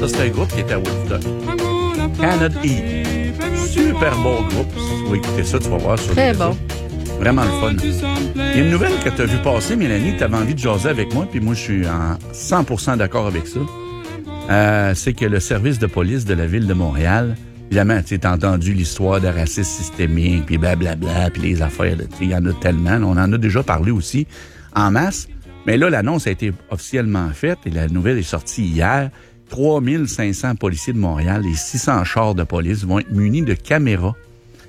Ça, c'était un groupe qui était à Woodstock. Canada Heat. Super beau groupe. Si tu veux écouter ça, tu vas voir sur Très les réseaux. bon. Vraiment le fun. Il y a une nouvelle que tu as vue passer, Mélanie. Tu avais envie de jaser avec moi, puis moi, je suis en 100% d'accord avec ça. C'est que le service de police de la Ville de Montréal, évidemment, tu as entendu l'histoire de racisme systémique, puis blablabla, puis les affaires, il y en a tellement. On en a déjà parlé aussi en masse. Mais là, l'annonce a été officiellement faite et la nouvelle est sortie hier. 3500 policiers de Montréal et 600 chars de police vont être munis de caméras.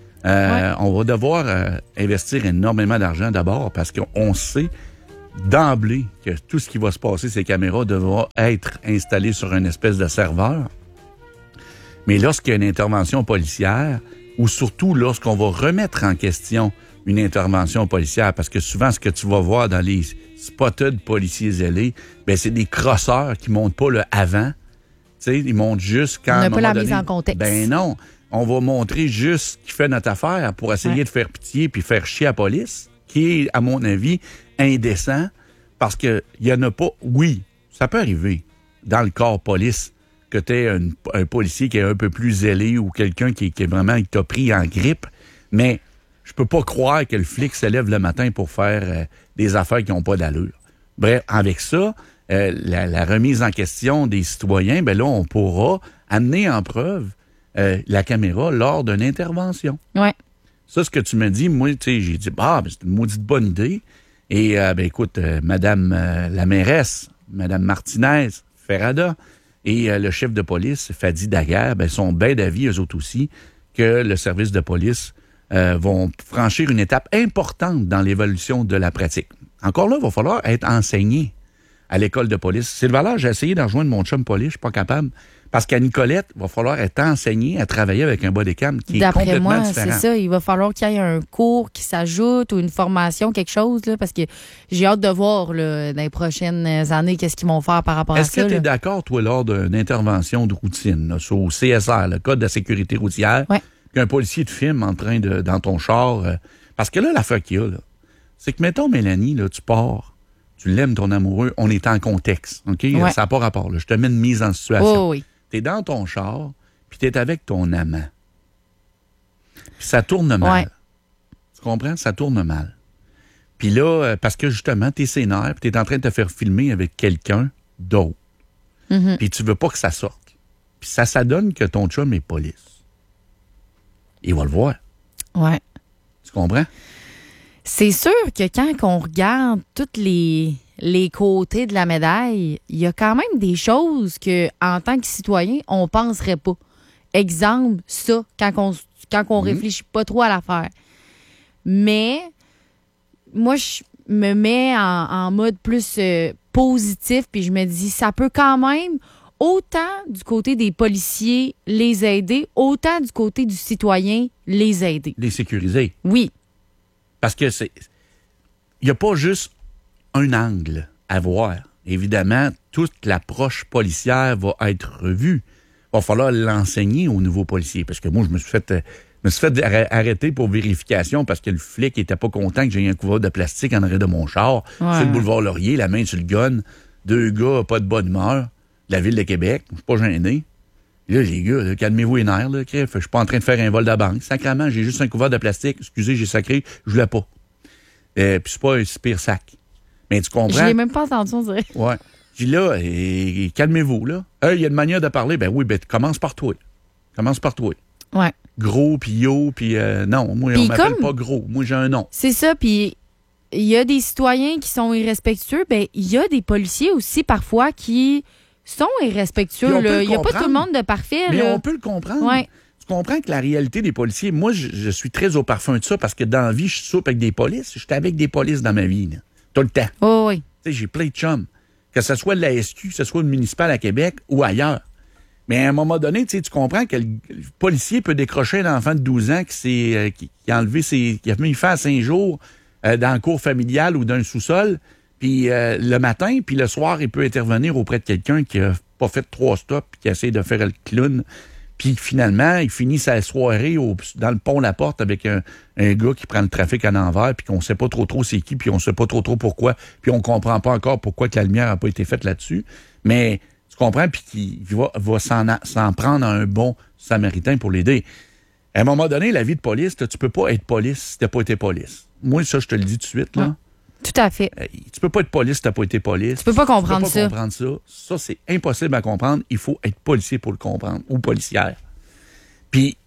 On va devoir investir énormément d'argent d'abord parce qu'on sait d'emblée que tout ce qui va se passer, ces caméras devra être installées sur une espèce de serveur. Mais lorsqu'il y a une intervention policière, ou surtout lorsqu'on va remettre en question une intervention policière, parce que souvent, ce que tu vas voir dans les spotted policiers zélés, ben c'est des crosseurs qui montent pas le avant. Tu sais, ils montent juste quand... On n'a pas la mise en contexte. Ben non. On va montrer juste ce qui fait notre affaire pour essayer de faire pitié puis faire chier la police, qui est, à mon avis, indécent, parce que il y en a pas... Oui, ça peut arriver dans le corps police que tu aies un policier qui est un peu plus zélé ou quelqu'un qui est vraiment qui t'a pris en grippe, mais je peux pas croire que le flic se lève le matin pour faire des affaires qui n'ont pas d'allure. Bref, avec ça, la remise en question des citoyens, ben là, on pourra amener en preuve la caméra lors d'une intervention. Ouais. Ça, ce que tu me dis, moi, tu sais, j'ai dit, c'est une maudite bonne idée. Et, écoute, Madame la mairesse, Madame Martinez Ferrada et le chef de police, Fadi Daguerre, sont bien d'avis, eux autres aussi, que le service de police vont franchir une étape importante dans l'évolution de la pratique. Encore là, il va falloir être enseigné à l'école de police. Sylvain, j'ai essayé de rejoindre mon chum police, je suis pas capable. Parce qu'à Nicolette, il va falloir être enseigné à travailler avec un bodycam qui est complètement différent. D'après moi, c'est ça. Il va falloir qu'il y ait un cours qui s'ajoute ou une formation, quelque chose, là, parce que j'ai hâte de voir là, dans les prochaines années qu'est-ce qu'ils vont faire par rapport à ça. Est-ce que tu es d'accord, toi, lors d'une intervention de routine, là, sur CSR, le Code de la sécurité routière, qu'un policier te filme en train de dans ton char? Parce que là, l'affaire qu'il y a, là, c'est que, mettons, Mélanie, là, tu pars, tu l'aimes, ton amoureux, on est en contexte, OK? Ouais. Ça n'a pas rapport, là. Je te mets une mise en situation. Oh, oui. T'es dans ton char, puis t'es avec ton amant. Puis ça tourne mal. Ouais. Tu comprends? Ça tourne mal. Puis là, parce que justement, t'es sénère, puis t'es en train de te faire filmer avec quelqu'un d'autre. Mm-hmm. Puis tu veux pas que ça sorte. Puis ça donne que ton chum est police. Il va le voir. Ouais. Tu comprends? C'est sûr que quand on regarde tous les côtés de la médaille, il y a quand même des choses que, en tant que citoyen, on penserait pas. Exemple, ça, quand on réfléchit pas trop à l'affaire. Mais, moi, je me mets en mode plus positif, puis je me dis, ça peut quand même, autant du côté des policiers, les aider, autant du côté du citoyen, les aider. Les sécuriser. Oui. Parce que il n'y a pas juste un angle à voir. Évidemment, toute l'approche policière va être revue. Il va falloir l'enseigner aux nouveaux policiers. Parce que moi, je me suis fait arrêter pour vérification parce que le flic n'était pas content que j'ai un couvercle de plastique en arrière de mon char. Ouais. Sur le boulevard Laurier, la main sur le gun. 2 gars, pas de bonne humeur. De la ville de Québec. Je suis pas gêné. Là, les gars, là, calmez-vous les nerfs. Là, je suis pas en train de faire un vol de la banque. Sacrément, j'ai juste un couvercle de plastique. Excusez, j'ai sacré. Je voulais pas. Puis c'est pas un pire sac. Mais tu comprends? Je l'ai même pas entendu, on dirait. Ouais. Je dis là, calmez-vous, là. Il y a une manière de parler. Ben oui, commence par toi. Commence par toi. Ouais. Gros, puis yo, puis non. Moi, pis on m'appelle pas gros. Moi, j'ai un nom. C'est ça, puis il y a des citoyens qui sont irrespectueux. Ben, il y a des policiers aussi, parfois, qui sont irrespectueux. Il n'y a pas tout le monde de parfait. Mais là. on peut le comprendre. Ouais. Tu comprends que la réalité des policiers, moi, je suis très au parfum de ça parce que dans la vie, je soupe avec des polices. J'étais avec des polices dans ma vie, là, tout le temps. Oh oui. Tu sais, j'ai plein de chums. Que ce soit de la SQ, que ce soit le municipal à Québec ou ailleurs. Mais à un moment donné, tu comprends que le policier peut décrocher un enfant de 12 ans qui a enlevé qui a mis fin à 5 jours dans le cours familial ou d'un sous-sol, puis le matin, puis le soir, il peut intervenir auprès de quelqu'un qui a pas fait 3 stops puis qui essaie de faire le clown. Puis finalement, il finit sa soirée dans le pont La Porte avec un gars qui prend le trafic à l'envers puis qu'on sait pas trop c'est qui, puis on sait pas trop pourquoi, puis on comprend pas encore pourquoi que la lumière a pas été faite là-dessus. Mais tu Tu comprends? Puis qui va s'en prendre à un bon samaritain pour l'aider. À un moment donné, la vie de police, tu peux pas être police si t'as pas été police. Moi, ça, je te le dis tout de suite, là. Tout à fait. Tu peux pas être police si t'as pas été police. Tu peux pas comprendre ça. Tu peux pas comprendre ça. Ça, c'est impossible à comprendre. Il faut être policier pour le comprendre, ou policière. Puis,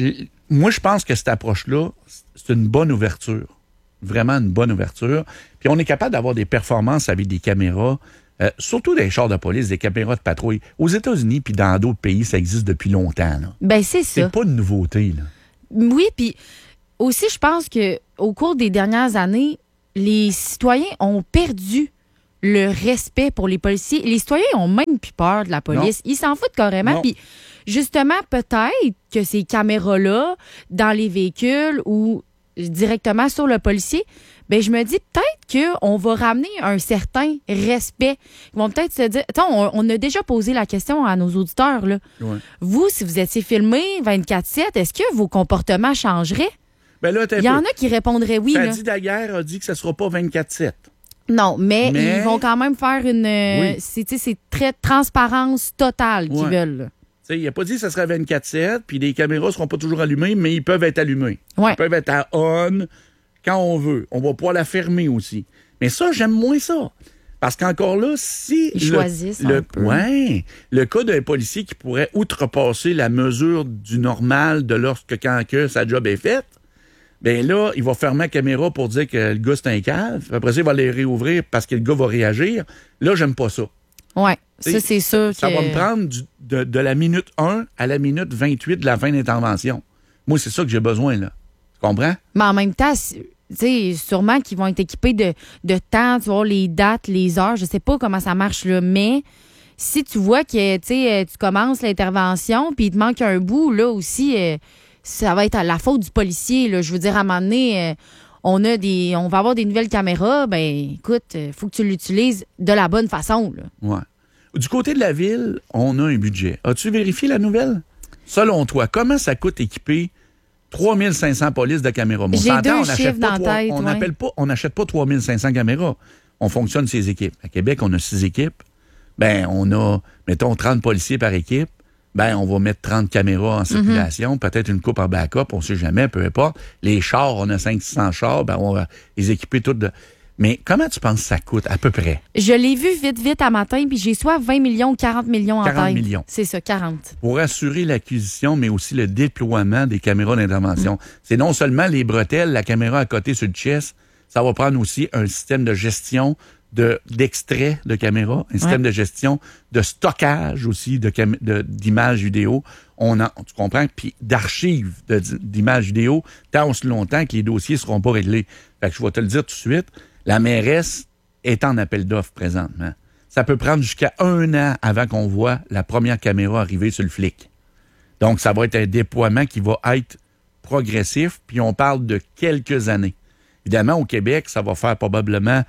moi, je pense que cette approche-là, c'est une bonne ouverture. Vraiment une bonne ouverture. Puis, on est capable d'avoir des performances avec des caméras, surtout des chars de police, des caméras de patrouille. Aux États-Unis puis dans d'autres pays, ça existe depuis longtemps. Là. Ben, c'est ça. C'est pas une nouveauté. Là. Oui, puis aussi, je pense que au cours des dernières années, les citoyens ont perdu le respect pour les policiers. Les citoyens ont même plus peur de la police. Non. Ils s'en foutent carrément. Puis, justement, peut-être que ces caméras-là, dans les véhicules ou directement sur le policier, ben je me dis peut-être qu'on va ramener un certain respect. Ils vont peut-être se dire... On a déjà posé la question à nos auditeurs. Là. Ouais. Vous, si vous étiez filmé 24/7, est-ce que vos comportements changeraient? Ben là, il y en a qui répondraient oui. Fadi Daguerre a dit que ça ne sera pas 24/7. Non, mais ils vont quand même faire une... C'est très transparence totale qu'ils veulent. Il n'a pas dit que ça serait 24/7, puis les caméras ne seront pas toujours allumées, mais ils peuvent être allumés. Ouais. Ils peuvent être à on quand on veut. On va pouvoir la fermer aussi. Mais ça, j'aime moins ça. Parce qu'encore là, si... Ils choisissent un peu. Ouais, le cas d'un policier qui pourrait outrepasser la mesure du normal de quand sa job est faite, bien là, il va fermer la caméra pour dire que le gars, c'est un cave. Après ça, il va les réouvrir parce que le gars va réagir. Là, j'aime pas ça. Oui, ça, c'est sûr. Ça va me prendre de la minute 1 à la minute 28 de la fin d'intervention. Moi, c'est ça que j'ai besoin, là. Tu comprends? Mais en même temps, tu sais, sûrement qu'ils vont être équipés de temps, tu vois, les dates, les heures. Je sais pas comment ça marche, là, mais si tu vois que, tu commences l'intervention puis il te manque un bout, là, aussi, ça va être à la faute du policier, là. Je veux dire, à un moment donné... on va avoir des nouvelles caméras, ben écoute, faut que tu l'utilises de la bonne façon. Là. Ouais. Du côté de la ville, on a un budget. As-tu vérifié la nouvelle? Selon toi, comment ça coûte équiper 3500 polices de caméras? Bon, j'ai deux chiffres dans la tête. On n'achète pas 3500 caméras. On fonctionne ces équipes. À Québec, on a 6 équipes. Ben, on a, mettons, 30 policiers par équipe. Ben, on va mettre 30 caméras en circulation, peut-être une coupe en backup, on ne sait jamais, peu importe. Les chars, on a 500-600 chars, ben on va les équiper toutes de... Mais comment tu penses que ça coûte, à peu près? Je l'ai vu vite à matin, puis j'ai soit 20 millions ou 40 millions en tête. 40 millions. C'est ça, 40. Pour assurer l'acquisition, mais aussi le déploiement des caméras d'intervention. C'est non seulement les bretelles, la caméra à côté sur le chest, ça va prendre aussi un système de gestion d'extrait de caméra, un système de gestion, de stockage aussi d'images vidéo. Tu comprends? Puis d'archives d'images vidéo tant aussi longtemps que les dossiers ne seront pas réglés. Fait que je vais te le dire tout de suite, la mairesse est en appel d'offres présentement. Ça peut prendre jusqu'à 1 an avant qu'on voit la première caméra arriver sur le flic. Donc, ça va être un déploiement qui va être progressif, puis on parle de quelques années. Évidemment, au Québec, ça va faire probablement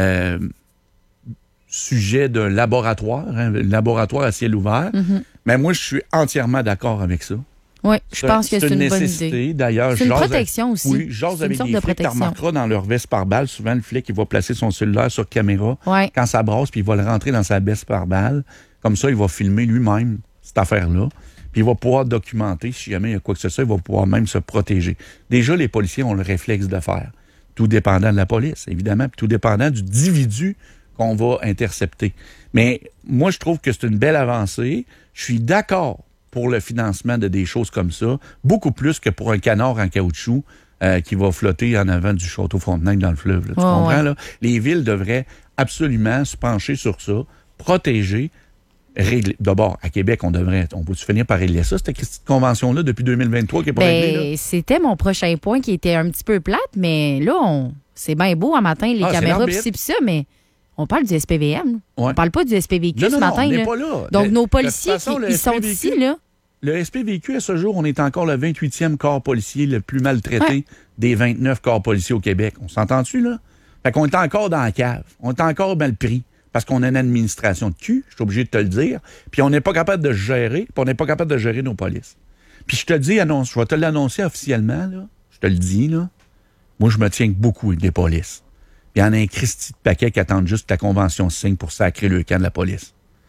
sujet d'un laboratoire, laboratoire à ciel ouvert. Mm-hmm. Mais moi, je suis entièrement d'accord avec ça. Oui, je pense que c'est une bonne idée. D'ailleurs, c'est une protection aussi. Oui, j'ose avec les flics, tu remarqueras dans leur veste pare-balles, souvent le flic, il va placer son cellulaire sur caméra quand ça brasse, puis il va le rentrer dans sa veste pare-balles. Comme ça, il va filmer lui-même cette affaire-là. Puis il va pouvoir documenter, si jamais il y a quoi que ce soit, il va pouvoir même se protéger. Déjà, les policiers ont le réflexe de le faire. Tout dépendant de la police, évidemment, puis tout dépendant du individu qu'on va intercepter. Mais moi, je trouve que c'est une belle avancée. Je suis d'accord pour le financement de des choses comme ça, beaucoup plus que pour un canard en caoutchouc qui va flotter en avant du château Frontenac dans le fleuve. Là. Tu comprends? Là? Les villes devraient absolument se pencher sur ça, protéger, régler. D'abord, à Québec, on peut-tu finir par régler ça, cette convention-là, depuis 2023 qui n'est pas réglée? Là? C'était mon prochain point qui était un petit peu plate, mais là, c'est bien beau un matin, les caméras, pis ça, mais on parle du SPVM. On parle pas du SPVQ ce matin. On n'est pas là. Donc, nos policiers, ils sont ici, là. Le SPVQ, à ce jour, on est encore le 28e corps policier le plus maltraité des 29 corps policiers au Québec. On s'entend-tu, là? Fait qu'on est encore dans la cave. On est encore mal pris. Parce qu'on a une administration de cul, je suis obligé de te le dire, puis on n'est pas capable de gérer, puis on n'est pas capable de gérer nos polices. Puis je te dis, je vais te l'annoncer officiellement, là, je te le dis, là, moi je me tiens beaucoup avec les polices. Il y en a un Christy de paquet qui attendent juste que la convention signe pour sacrer le camp de la police.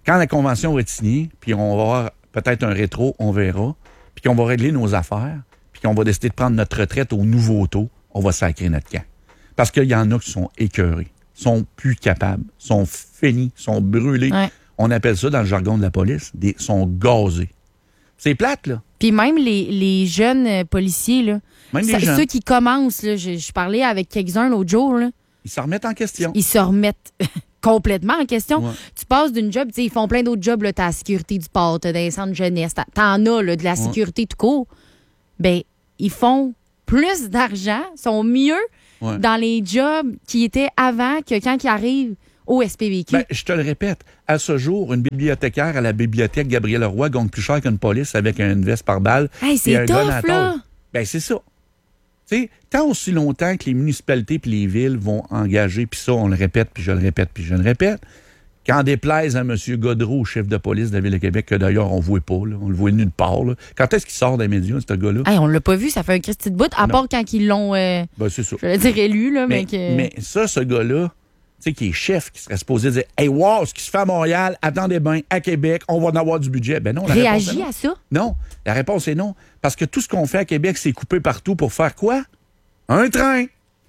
Quand la convention va être signée, puis on va avoir peut-être un rétro, on verra, puis qu'on va régler nos affaires, puis qu'on va décider de prendre notre retraite au nouveau taux, on va sacrer notre camp. Parce qu'il y en a qui sont écœurés, sont plus capables, sont finis, sont brûlés. Ouais. On appelle ça, dans le jargon de la police, sont gazés. C'est plate, là. Puis même les jeunes policiers, là, Même les jeunes. ceux qui commencent, là, je parlais avec quelques-uns l'autre jour, là, Ils se remettent en question. ils se remettent complètement en question. Ouais. Tu passes d'une job, tu sais, ils font plein d'autres jobs, là, t'as la sécurité du port, t'as des centres de jeunesse, t'en as là, de la sécurité tout court. Ben, ils font plus d'argent, sont mieux dans les jobs qui étaient avant que quand ils arrivent au SPVQ. Ben, je te le répète, à ce jour, une bibliothécaire à la bibliothèque Gabriel Roy gagne plus cher qu'une police avec une veste par balle. Hey, c'est et un gun tough, à là! tôle. Ben, c'est ça. Tu sais, tant aussi longtemps que les municipalités puis les villes vont engager, puis ça, on le répète, puis je le répète, puis je le répète, qu'en déplaise à M. Godreau, chef de police de la Ville de Québec, que d'ailleurs, on ne voit pas, là, on le voit nulle part. Là. Quand est-ce qu'il sort des médias, ce gars-là? Hey, on l'a pas vu, ça fait un Christy de bout, à part quand ils l'ont, Ben, c'est ça. je vais dire élu, là, mais que... Mais ça, ce gars-là, tu sais, qui est chef, qui serait supposé dire « Hey, wow, ce qui se fait à Montréal, attendez bien, à Québec, on va en avoir du budget. » Ben non, la réponse est Réagis non. à ça? Non, la réponse est non. Parce que tout ce qu'on fait à Québec, c'est couper partout pour faire quoi? Un train!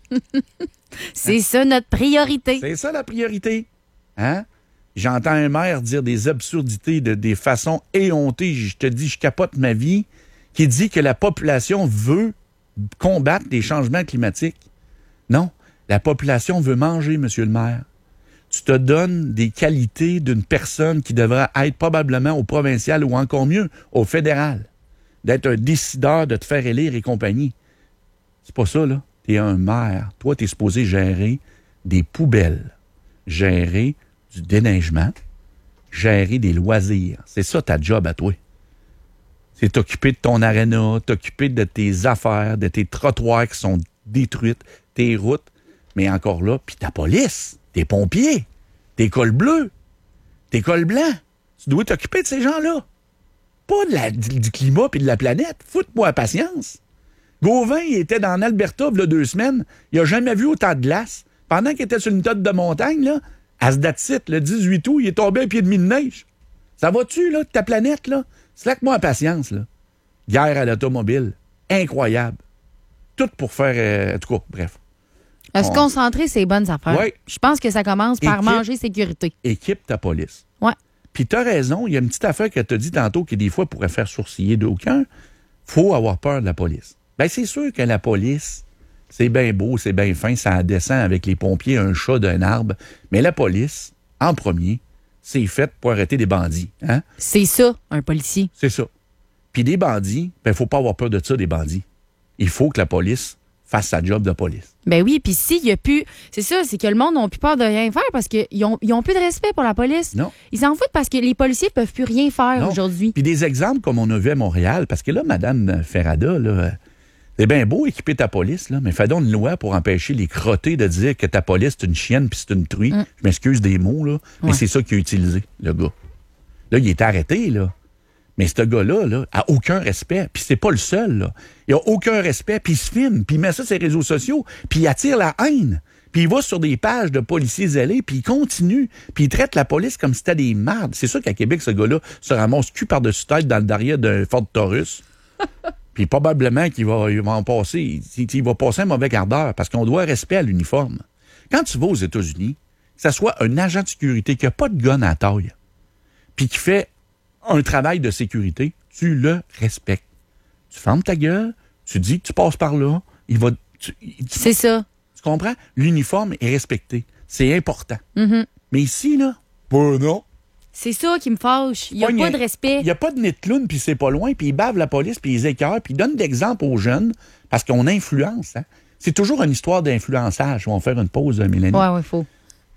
C'est ça notre priorité. C'est ça la priorité. Hein? J'entends un maire dire des absurdités de des façons éhontées. Je te dis, je capote ma vie, qui dit que la population veut combattre les changements climatiques. Non, la population veut manger, monsieur le maire. Tu te donnes des qualités d'une personne qui devrait être probablement au provincial ou encore mieux, au fédéral. D'être un décideur, de te faire élire et compagnie. C'est pas ça, là. T'es un maire. Toi, t'es supposé gérer des poubelles, gérer du déneigement, gérer des loisirs. C'est ça ta job à toi. C'est t'occuper de ton aréna, t'occuper de tes affaires, de tes trottoirs qui sont détruites, tes routes, mais encore là, puis ta police, tes pompiers, tes cols bleus, tes cols blancs. Tu dois t'occuper de ces gens-là. Pas du climat et de la planète. Foute-moi patience. Gauvin, il était dans l'Alberta il y a 2 semaines. Il n'a jamais vu autant de glace. Pendant qu'il était sur une tote de montagne, là, à ce date-ci, le 18 août, il est tombé un pied et demi de neige. Ça va-tu, là, de ta planète, là? Slack-moi patience, là. Guerre à l'automobile. Incroyable. Tout pour faire... en tout cas, bref. Se concentrer sur les bonnes affaires. Ouais. Je pense que ça commence par manger sécurité. Équipe ta police. Ouais. Puis t'as raison, il y a une petite affaire que t'as dit tantôt qui, des fois, pourrait faire sourciller d'aucuns. Faut avoir peur de la police. Ben, c'est sûr que la police, c'est bien beau, c'est bien fin, ça descend avec les pompiers un chat d'un arbre. Mais la police, en premier, c'est fait pour arrêter des bandits. Hein? C'est ça, un policier. C'est ça. Puis des bandits, ben, faut pas avoir peur de ça, des bandits. Il faut que la police fasse sa job de police. Ben oui, puis s'il y a plus... C'est ça, c'est que le monde n'a plus peur de rien faire parce qu'ils ont plus de respect pour la police. Non. Ils s'en foutent parce que les policiers peuvent plus rien faire Non. aujourd'hui. Puis des exemples comme on a vu à Montréal, parce que là, Mme Ferrada, là, c'est bien beau équiper ta police, là, mais fais donc une loi pour empêcher les crottés de dire que ta police, c'est une chienne puis c'est une truie. Je m'excuse des mots, là, mais c'est ça qu'il a utilisé, le gars. Là, il est arrêté, là. Mais ce gars-là, là, a aucun respect. Puis c'est pas le seul, là. Il a aucun respect, puis il se filme, puis il met ça sur les réseaux sociaux, puis il attire la haine. Puis il va sur des pages de policiers zélés, puis il continue, puis il traite la police comme si c'était des mardes. C'est ça qu'à Québec, ce gars-là se ramasse cul par-dessus tête dans le derrière d'un Ford Taurus. Puis probablement qu'il va en passer, il va passer un mauvais quart d'heure, parce qu'on doit respect à l'uniforme. Quand tu vas aux États-Unis, que ça soit un agent de sécurité qui n'a pas de gun à taille, puis qui fait un travail de sécurité, tu le respectes. Tu fermes ta gueule, tu dis que tu passes par là, c'est ça. Tu comprends? L'uniforme est respecté. C'est important. Mm-hmm. Mais ici, là, ben non. C'est ça qui me fâche. Il n'y a pas de respect. Il n'y a pas de nez de clown, puis c'est pas loin, puis ils bavent la police, puis ils écœurent, puis ils donnent d'exemples aux jeunes, parce qu'on influence. Hein? C'est toujours une histoire d'influençage. On va faire une pause, Mélanie. Ouais, faut.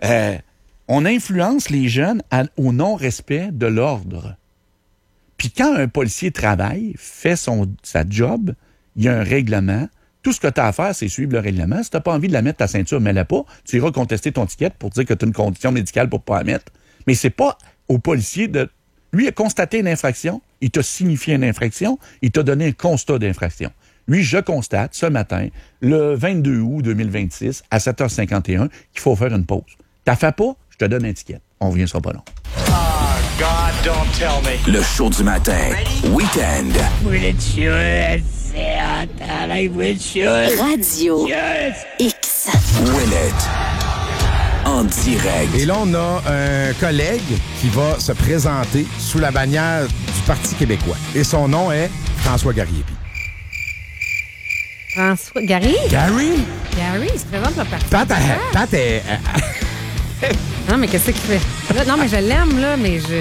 On influence les jeunes au non-respect de l'ordre. Puis quand un policier travaille, fait sa job, il y a un règlement. Tout ce que tu as à faire, c'est suivre le règlement. Si tu n'as pas envie de la mettre, ta ceinture, mets-la pas. Tu iras contester ton ticket pour dire que tu as une condition médicale pour ne pas la mettre. Mais c'est pas au policier de... Lui, il a constaté une infraction, il t'a signifié une infraction, il t'a donné un constat d'infraction. Lui, je constate ce matin, le 22 août 2026, à 7h51, qu'il faut faire une pause. T'as fait pas, je te donne un ticket. On revient, ça sera pas long. God, don't tell me. Le show du matin. Week-end. Radio X. Ouellet. En direct. Et là, on a un collègue qui va se présenter sous la bannière du Parti québécois. Et son nom est François Garriépi. François Gary? Gary? Gary, il se présente le parti. Pat est... Non, mais qu'est-ce qu'il fait? Là, non, mais je l'aime, là, mais je...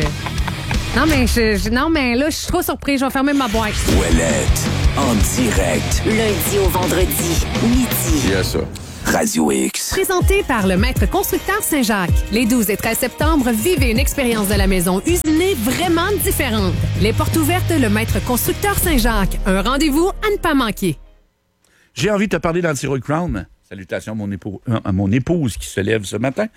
Non, mais là, je suis trop surprise. Je vais fermer ma boîte. Ouellet. En direct. Lundi au vendredi, midi. Il y a ça. Radio X. Présenté par le Maître Constructeur Saint-Jacques. Les 12 et 13 septembre, vivez une expérience de la maison usinée vraiment différente. Les portes ouvertes, le Maître Constructeur Saint-Jacques. Un rendez-vous à ne pas manquer. J'ai envie de te parler d'Anti-Roy Crown. Salutations à mon épouse qui se lève ce matin.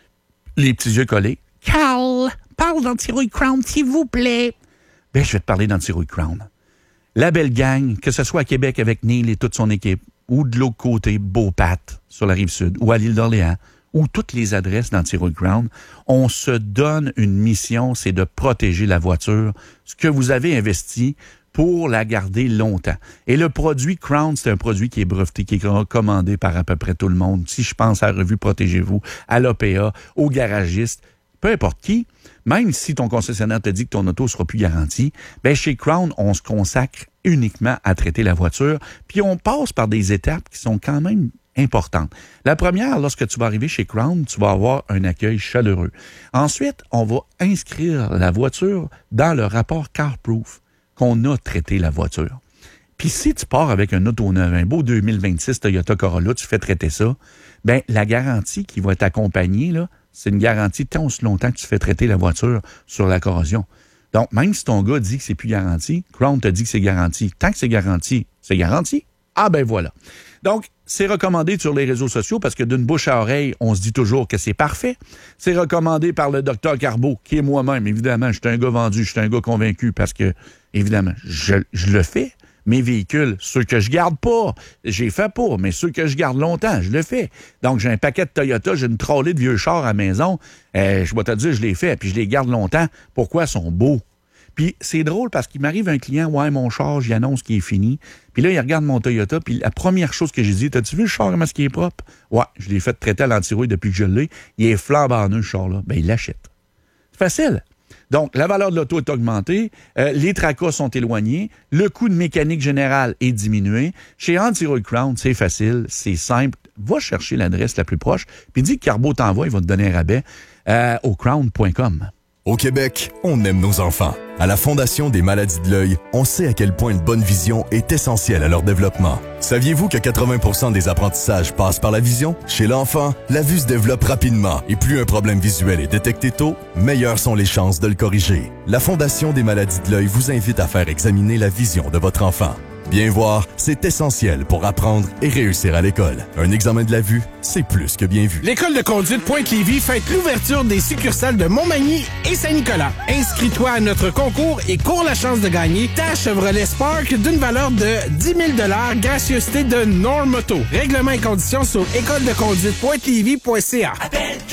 Les petits yeux collés. Carl, parle d'Anti-Roy Crown, s'il vous plaît. Ben, je vais te parler d'Anti-Roy Crown. La belle gang, que ce soit à Québec avec Neil et toute son équipe, ou de l'autre côté, Beaupat, sur la Rive-Sud, ou à l'île d'Orléans, ou toutes les adresses d'Anti-Roy Crown, on se donne une mission, c'est de protéger la voiture, ce que vous avez investi pour la garder longtemps. Et le produit Crown, c'est un produit qui est breveté, qui est recommandé par à peu près tout le monde. Si je pense à la revue Protégez-vous, à l'OPA, aux garagistes, peu importe qui, même si ton concessionnaire te dit que ton auto sera plus garantie, ben chez Crown, on se consacre uniquement à traiter la voiture, puis on passe par des étapes qui sont quand même importantes. La première, lorsque tu vas arriver chez Crown, tu vas avoir un accueil chaleureux. Ensuite, on va inscrire la voiture dans le rapport CarProof qu'on a traité la voiture. Puis si tu pars avec un auto neuf, un beau 2026 Toyota Corolla, tu fais traiter ça, ben la garantie qui va t'accompagner, là, c'est une garantie tant aussi longtemps que tu fais traiter la voiture sur la corrosion. Donc, même si ton gars dit que c'est plus garanti, Crown te dit que c'est garanti. Tant que c'est garanti, c'est garanti. Ah ben voilà. Donc, c'est recommandé sur les réseaux sociaux parce que d'une bouche à oreille, on se dit toujours que c'est parfait. C'est recommandé par le Dr Carbeau, qui est moi-même. Évidemment, je suis un gars vendu, je suis un gars convaincu parce que, évidemment, je le fais. Mes véhicules, ceux que je garde pas, j'ai fait pas, mais ceux que je garde longtemps, je le fais. Donc, j'ai un paquet de Toyota, j'ai une trolley de vieux chars à la maison. Je vais te dire, je les fais, puis je les garde longtemps. Pourquoi? Ils sont beaux. Puis c'est drôle parce qu'il m'arrive un client, ouais, mon char, j'y annonce qu'il est fini. Puis là, il regarde mon Toyota, puis la première chose que j'ai dit, t'as-tu vu le char, comment est-ce qu'il est propre? Ouais, je l'ai fait traiter à l'anti-rouille depuis que je l'ai. Il est flambant neuf, ce char-là. Ben, il l'achète. C'est facile. Donc, la valeur de l'auto est augmentée, les tracas sont éloignés, le coût de mécanique générale est diminué. Chez Anti-Roy Crown, c'est facile, c'est simple. Va chercher l'adresse la plus proche, puis dis que Carbeau t'envoie, il va te donner un rabais au crown.com. Au Québec, on aime nos enfants. À la Fondation des maladies de l'œil, on sait à quel point une bonne vision est essentielle à leur développement. Saviez-vous que 80% des apprentissages passent par la vision? Chez l'enfant, la vue se développe rapidement et plus un problème visuel est détecté tôt, meilleures sont les chances de le corriger. La Fondation des maladies de l'œil vous invite à faire examiner la vision de votre enfant. Bien voir, c'est essentiel pour apprendre et réussir à l'école. Un examen de la vue, c'est plus que bien vu. L'École de conduite Pointe-Lévis fête l'ouverture des succursales de Montmagny et Saint-Nicolas. Inscris-toi à notre concours et cours la chance de gagner ta Chevrolet Spark d'une valeur de 10 000 $, gracieuseté de Normoto. Règlements et conditions sur écoledeconduitepointe-lévis.ca.